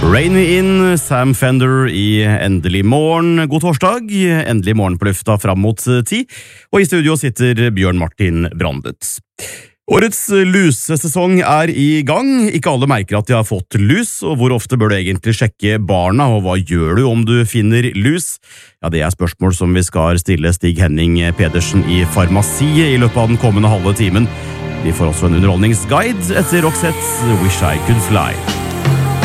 Rain Me In, Sam Fender i Endelig morgen. God torsdag, endelig morgen på lufta fram mot 10. Og i studio sitter Bjørn Martin Brandet. Årets lusesesong er i gang. Ikke alle merker at de har fått lus, og hvor ofte bør du egentlig sjekke barna, og hva gjør du om du finner lus? Ja, det er spørsmål som vi skal stille Stig Henning Pedersen i Farmasiet i løpet av den kommende halve timen. Vi får også en underholdningsguide etter Roxette, Wish I Could Fly.